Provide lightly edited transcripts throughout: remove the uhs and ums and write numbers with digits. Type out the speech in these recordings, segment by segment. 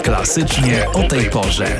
Klasycznie o tej porze.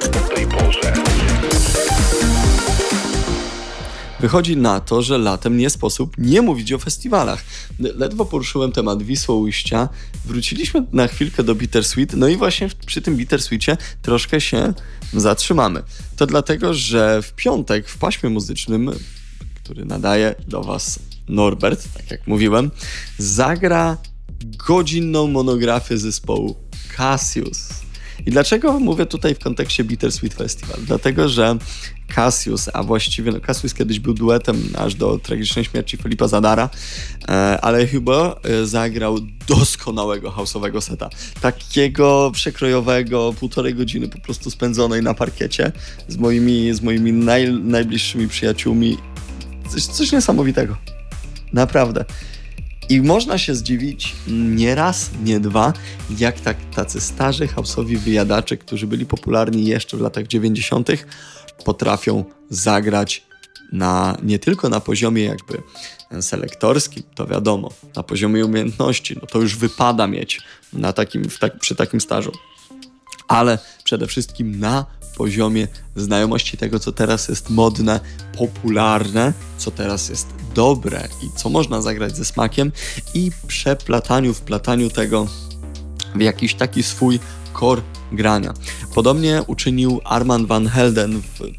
Wychodzi na to, że latem nie sposób nie mówić o festiwalach. Ledwo poruszyłem temat Wisłoujścia, wróciliśmy na chwilkę do Bittersweet, no i właśnie przy tym Bittersweetie troszkę się zatrzymamy. To dlatego, że w piątek w paśmie muzycznym, który nadaje do Was Norbert, tak jak mówiłem, zagra godzinną monografię zespołu Cassius. I dlaczego mówię tutaj w kontekście Bittersweet Festival? Dlatego, że Cassius, a właściwie Cassius kiedyś był duetem aż do tragicznej śmierci Felipa Zadara, ale Huber zagrał doskonałego house'owego seta. Takiego przekrojowego, 1,5 godziny po prostu spędzonej na parkiecie z moimi najbliższymi przyjaciółmi. Coś niesamowitego. Naprawdę. I można się zdziwić nie raz, nie dwa, jak tacy starzy house'owi wyjadacze, którzy byli popularni jeszcze w latach 90., potrafią zagrać nie tylko na poziomie jakby selektorskim, to wiadomo, na poziomie umiejętności, no to już wypada mieć przy takim stażu, ale przede wszystkim na poziomie znajomości tego, co teraz jest modne, popularne, co teraz jest dobre i co można zagrać ze smakiem i wplataniu tego w jakiś taki swój core grania. Podobnie uczynił Armand van Helden w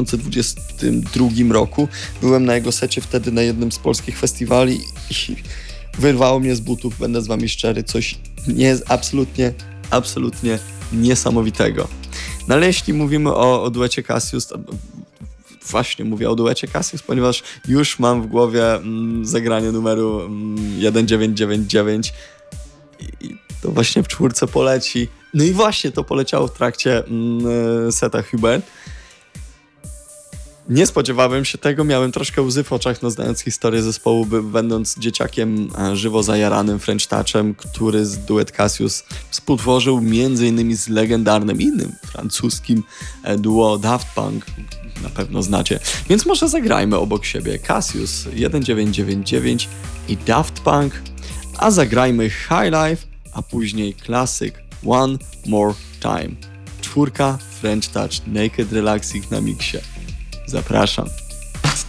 2022 roku. Byłem na jego secie wtedy na jednym z polskich festiwali i wyrwało mnie z butów, będę z wami szczery, coś absolutnie niesamowitego. No ale jeśli mówimy o duecie Cassius, to właśnie mówię o duecie Cassius, ponieważ już mam w głowie zagranie numeru 1999 i to właśnie w 4 poleci. No i właśnie to poleciało w trakcie seta Hubert. Nie spodziewałem się tego, miałem troszkę łzy w oczach, znając historię zespołu, będąc dzieciakiem żywo zajaranym French Touchem, który z duet Cassius współtworzył m.in. z legendarnym innym francuskim duo Daft Punk, na pewno znacie. Więc może zagrajmy obok siebie Cassius 1999 i Daft Punk, a zagrajmy High Life, a później klasyk One More Time. 4 French Touch Naked Relaxing na miksie. Zapraszam.